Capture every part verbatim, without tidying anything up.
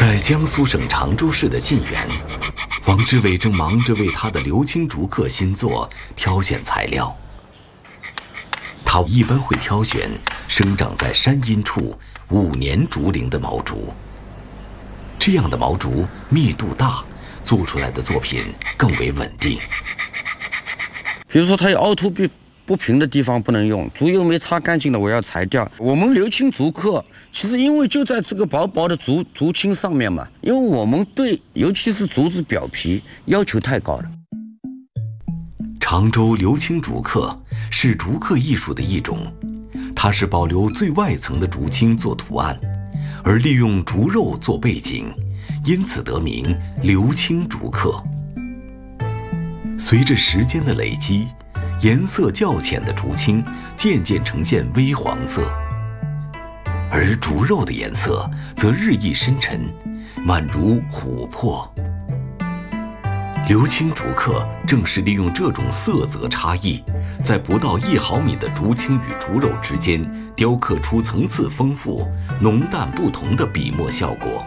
在江苏省常州市的晋源，王志伟正忙着为他的刘青竹刻新作挑选材料。他一般会挑选生长在山阴处五年竹龄的毛竹，这样的毛竹密度大，做出来的作品更为稳定。 比如说，它有凹凸不不平的地方不能用，竹油没擦干净的我要裁掉。我们刘青竹刻，其实因为就在这个薄薄的竹竹青上面嘛，因为我们对尤其是竹子表皮要求太高了。 常州刘青竹刻是竹刻艺术的一种，它是保留最外层的竹青做图案，而利用竹肉做背景，因此得名刘青竹刻。随着时间的累积，颜色较浅的竹青渐渐呈现微黄色，而竹肉的颜色则日益深沉，宛如琥珀。刘青竹刻正是利用这种色泽差异，在不到一毫米的竹青与竹肉之间雕刻出层次丰富、浓淡不同的笔墨效果。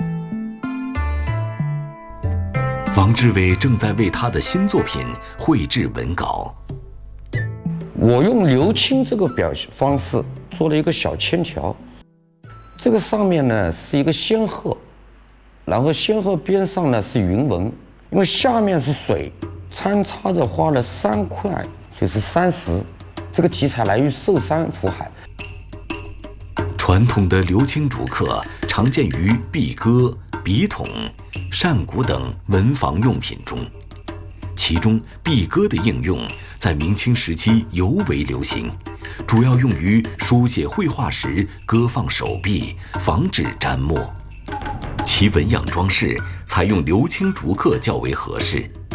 王志伟正在为他的新作品绘制文稿。 我用刘青这个表现方式做了一个小铅条，这个上面呢是一个仙鹤，然后仙鹤边上呢是云纹，因为下面是水，参差着画了三块，就是山石。这个题材来于寿山福海。 传统的刘青竹刻常见于壁鸽、笔筒、扇骨等文房用品中，其中壁鸽的应用在明清时期尤为流行，主要用于书写绘画时搁放手臂，防止沾墨。其纹样装饰采用刘青竹刻较为合适。